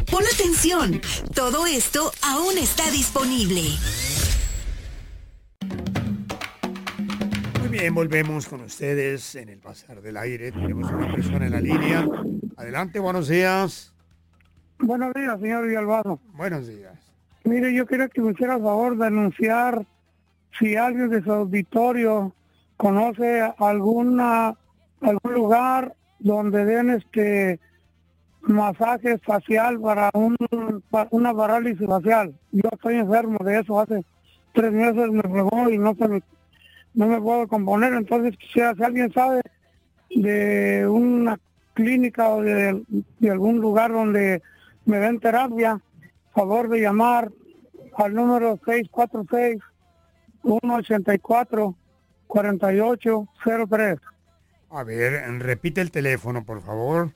Pon atención, todo esto aún está disponible. Muy bien, volvemos con ustedes en el Bazar del Aire. Tenemos una persona en la línea. Adelante, buenos días. Buenos días, señor Villalbazo. Buenos días. Mire, yo quería que me hiciera el favor de anunciar si alguien de su auditorio conoce algún lugar donde den masaje facial para una parálisis facial. Yo estoy enfermo de eso, hace 3 meses me pegó y no me puedo componer, entonces quisiera, si alguien sabe de una clínica o de algún lugar donde me den terapia, favor de llamar al número 646-184-4803. A ver, repite el teléfono, por favor.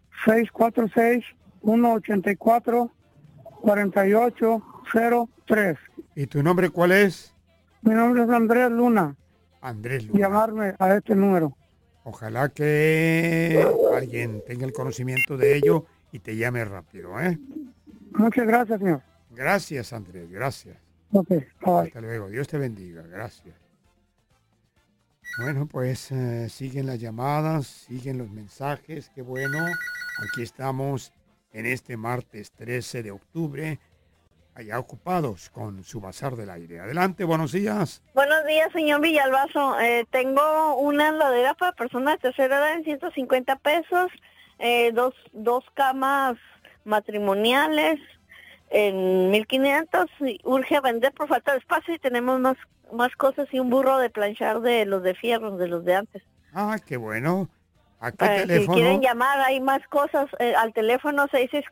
646-184-4803. ¿Y tu nombre cuál es? Mi nombre es Andrés Luna. Andrés Luna. Llamarme a este número. Ojalá que alguien tenga el conocimiento de ello y te llame rápido, ¿eh? Muchas gracias, señor. Gracias, Andrés, gracias. Ok, bye. Hasta luego, Dios te bendiga, gracias. Bueno, pues siguen las llamadas, siguen los mensajes, qué bueno. Aquí estamos en este martes 13 de octubre, allá ocupados con su Bazar del Aire. Adelante, buenos días. Buenos días, señor Villalbazo. Tengo una andadera para personas de tercera edad en 150 pesos, dos camas matrimoniales en 1,500. Urge vender por falta de espacio y tenemos más cosas y un burro de planchar de los de fierro, de los de antes. Ah, qué bueno. ¿A qué teléfono? Si quieren llamar, hay más cosas al teléfono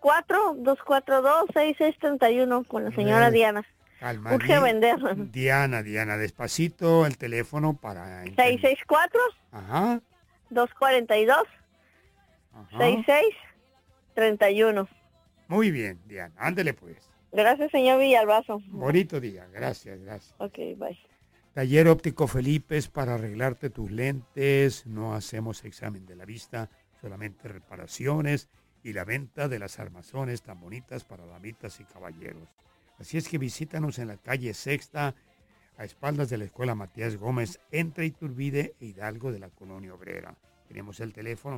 664-242-6631 con la señora Diana. Calma. Urge vender. Diana, despacito el teléfono para... 664 Ajá. 242 6631. Muy bien, Diana. Ándele pues. Gracias, señor Villalbazo. Bonito día. Gracias. Ok, bye. Taller Óptico Felipe para arreglarte tus lentes. No hacemos examen de la vista, solamente reparaciones y la venta de las armazones tan bonitas para damitas y caballeros. Así es que visítanos en la calle Sexta, a espaldas de la Escuela Matías Gómez, entre Iturbide e Hidalgo de la Colonia Obrera. Tenemos el teléfono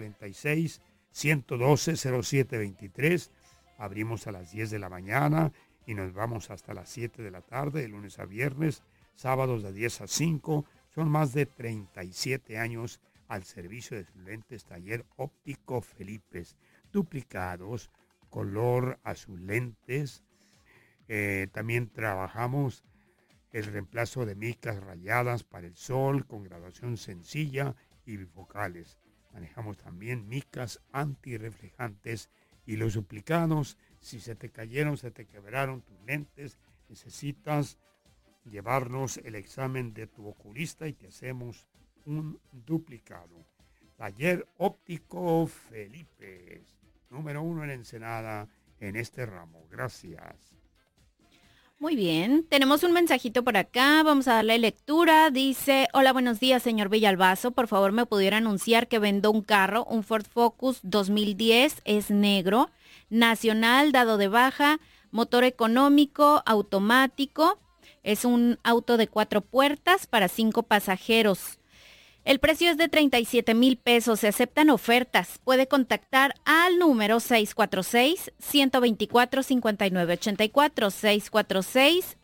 646-112-0723. Abrimos a las 10 de la mañana y nos vamos hasta las 7 de la tarde, de lunes a viernes, sábados de 10 a 5. Son más de 37 años al servicio de sus lentes. Taller Óptico Felipe. Duplicados, color azul lentes. También trabajamos el reemplazo de micas rayadas para el sol con graduación sencilla y bifocales. Manejamos también micas antirreflejantes y los duplicados. Si se te cayeron, se te quebraron tus lentes, necesitas llevarnos el examen de tu oculista y te hacemos un duplicado. Taller Óptico Felipe, número 1 en Ensenada en este ramo. Gracias. Muy bien, tenemos un mensajito por acá, vamos a darle lectura. Dice: hola, buenos días, señor Villalbazo. Por favor, me pudiera anunciar que vendo un carro, un Ford Focus 2010, es negro, nacional, dado de baja, motor económico, automático. Es un auto de 4 puertas para 5 pasajeros. El precio es de 37,000 pesos. Se aceptan ofertas. Puede contactar al número 646-124-5984.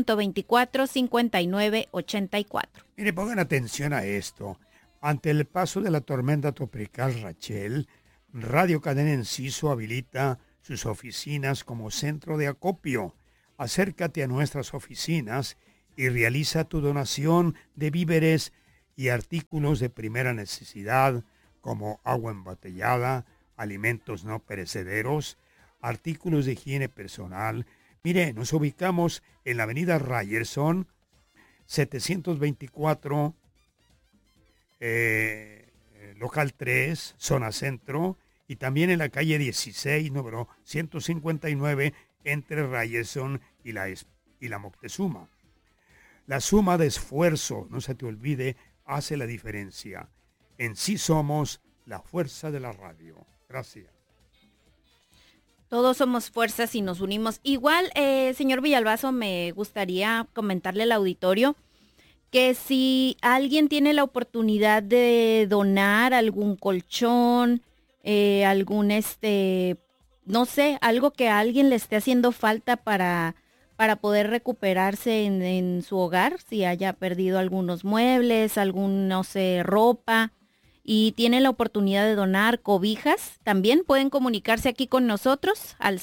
646-124-5984. Mire, pongan atención a esto. Ante el paso de la tormenta tropical Rachel, Radio Cadena Enciso habilita sus oficinas como centro de acopio. Acércate a nuestras oficinas y realiza tu donación de víveres y artículos de primera necesidad como agua embotellada, alimentos no perecederos, artículos de higiene personal. Mire, nos ubicamos en la avenida Ryerson, 724, local 3, zona centro, y también en la calle 16, número 159, entre Ryerson y la Moctezuma. La suma de esfuerzo, no se te olvide, hace la diferencia. En sí somos la fuerza de la radio. Gracias. Todos somos fuerzas y nos unimos. Igual, señor Villalbazo, me gustaría comentarle al auditorio que si alguien tiene la oportunidad de donar algún colchón, algún no sé, algo que a alguien le esté haciendo falta para poder recuperarse en su hogar, si haya perdido algunos muebles, no sé, ropa, y tienen la oportunidad de donar cobijas, también pueden comunicarse aquí con nosotros al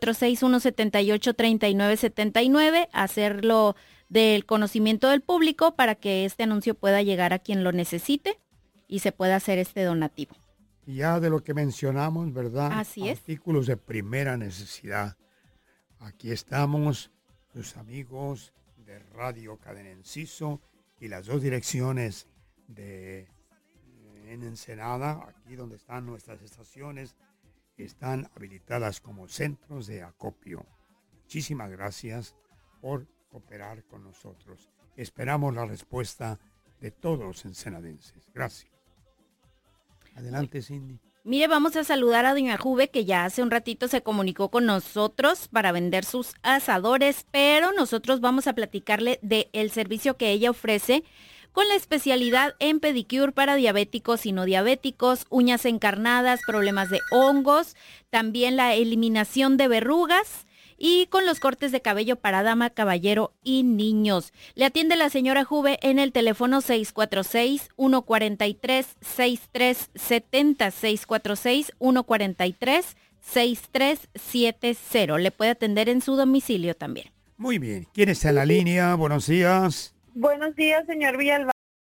646-178-3979, hacerlo del conocimiento del público para que este anuncio pueda llegar a quien lo necesite y se pueda hacer este donativo. Y ya de lo que mencionamos, ¿verdad? Así es. Artículos de primera necesidad. Aquí estamos, sus amigos de Radio Cadena Enciso y las dos direcciones en Ensenada, aquí donde están nuestras estaciones, están habilitadas como centros de acopio. Muchísimas gracias por cooperar con nosotros. Esperamos la respuesta de todos los ensenadenses. Gracias. Adelante, Cindy. Mire, vamos a saludar a doña Juve, que ya hace un ratito se comunicó con nosotros para vender sus asadores, pero nosotros vamos a platicarle del servicio que ella ofrece con la especialidad en pedicure para diabéticos y no diabéticos, uñas encarnadas, problemas de hongos, también la eliminación de verrugas y con los cortes de cabello para dama, caballero y niños. Le atiende la señora Juve en el teléfono 646-143-6370, 646-143-6370. Le puede atender en su domicilio también. Muy bien. ¿Quién está en la línea? Buenos días. Buenos días, señor Villalbazo.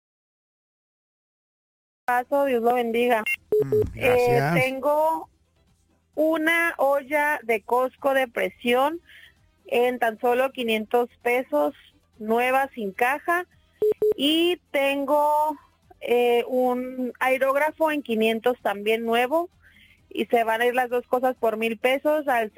Dios lo bendiga. Gracias. Tengo una olla de Costco de presión en tan solo 500 pesos, nueva, sin caja. Y tengo un aerógrafo en 500 también nuevo. Y se van a ir las dos cosas por 1,000 pesos al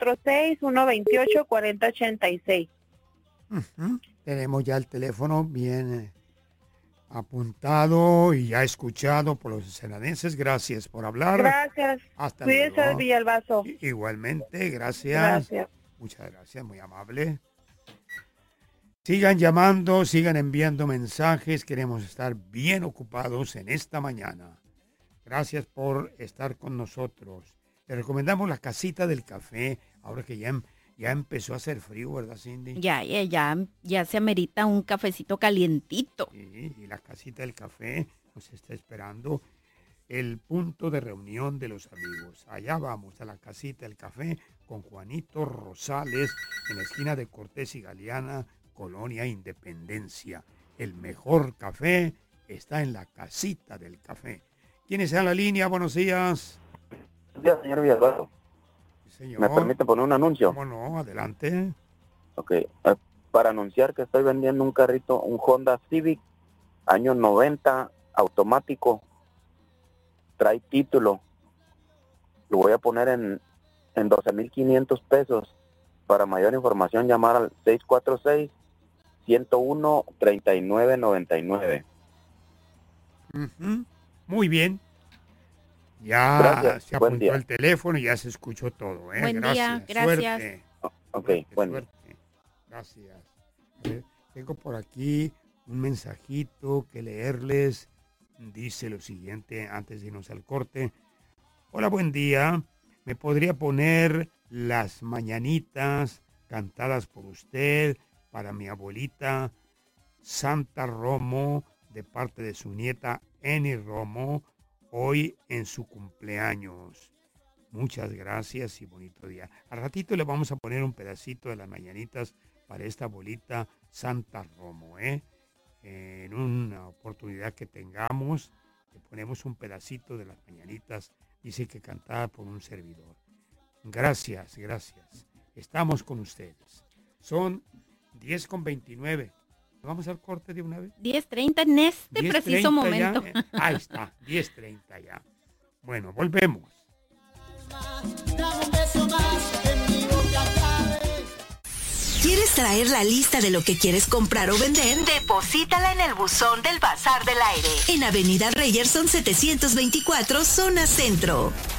646-128-4086. Tenemos ya el teléfono bien apuntado y ya escuchado por los ensenadenses. Gracias por hablar. Gracias. Hasta Cuídese, luego. Villalbazo. Igualmente, gracias. Gracias. Muchas gracias, muy amable. Sigan llamando, sigan enviando mensajes. Queremos estar bien ocupados en esta mañana. Gracias por estar con nosotros. Le recomendamos la casita del café, ahora que ya empezó a hacer frío, ¿verdad, Cindy? Ya se amerita un cafecito calientito. Sí, y la casita del café nos está esperando, el punto de reunión de los amigos. Allá vamos, a la casita del café con Juanito Rosales, en la esquina de Cortés y Galeana, Colonia Independencia. El mejor café está en la casita del café. ¿Quién está en la línea? Buenos días. Buenos días, señor Villalbazo. Señor. ¿Me permite poner un anuncio? ¿Cómo no? Adelante. Ok. Para anunciar que estoy vendiendo un carrito, un Honda Civic, año 90, automático. Trae título. Lo voy a poner en 12,500 pesos. Para mayor información, llamar al 646-101-3999. Muy bien. Ya Gracias. se Buen apuntó día. el teléfono y ya se escuchó todo. Buen día, gracias. Suerte. Ok, Suerte, bueno. suerte. Gracias. A ver, tengo por aquí un mensajito que leerles. Dice lo siguiente antes de irnos al corte. Hola, buen día. ¿Me podría poner las mañanitas cantadas por usted para mi abuelita Santa Romo, de parte de su nieta Eni Romo, hoy en su cumpleaños? Muchas gracias y bonito día. Al ratito le vamos a poner un pedacito de las mañanitas para esta abuelita Santa Romo, En una oportunidad que tengamos, le ponemos un pedacito de las mañanitas, dice que cantada por un servidor. Gracias, gracias. Estamos con ustedes. Son 10:29. ¿Vamos al corte de una vez? 10:30 en este 10:30 preciso momento. Ya. Ahí está, 10:30 ya. Bueno, volvemos. ¿Quieres traer la lista de lo que quieres comprar o vender? Deposítala en el buzón del Bazar del Aire, en Avenida Reyerson 724, zona centro.